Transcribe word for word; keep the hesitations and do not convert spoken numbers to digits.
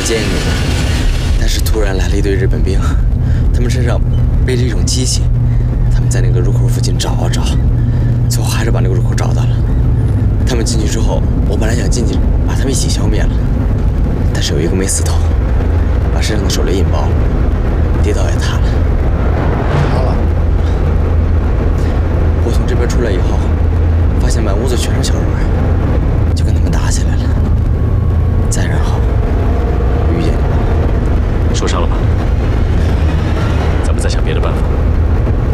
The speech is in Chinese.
坚硬的，但是突然来了一队日本兵，他们身上背着一种机器，他们在那个入口附近找啊找，最后还是把那个入口找到了。他们进去之后，我本来想进去把他们一起消灭了，但是有一个没死透，把身上的手雷引爆了，地道也塌了。 塌了。 我从这边出来以后，发现满屋子全是小人。